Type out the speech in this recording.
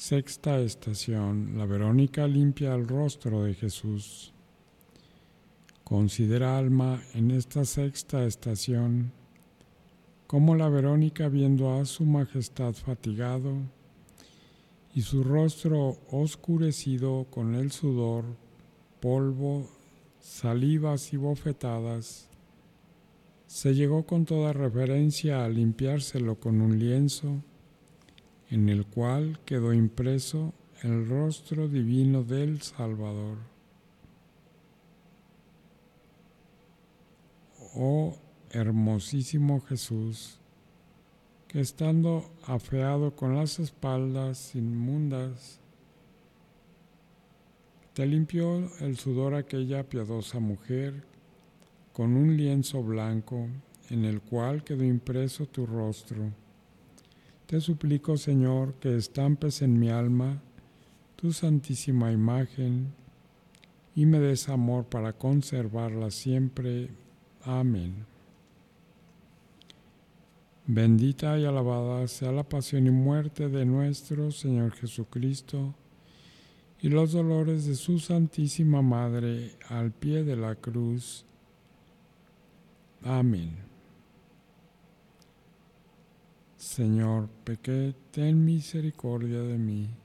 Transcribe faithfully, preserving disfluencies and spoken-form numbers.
Sexta estación. La Verónica limpia el rostro de Jesús. Considera, alma, en esta sexta estación, cómo la Verónica, viendo a su majestad fatigado y su rostro oscurecido con el sudor, polvo, salivas y bofetadas, se llegó con toda reverencia a limpiárselo con un lienzo, en el cual quedó impreso el rostro divino del Salvador. Oh hermosísimo Jesús, que estando afeado con las espaldas inmundas, te limpió el sudor aquella piadosa mujer con un lienzo blanco en el cual quedó impreso tu rostro. Te suplico, Señor, que estampes en mi alma tu santísima imagen y me des amor para conservarla siempre. Amén. Bendita y alabada sea la pasión y muerte de nuestro Señor Jesucristo y los dolores de su Santísima Madre al pie de la cruz. Amén. Señor, pequé, ten misericordia de mí.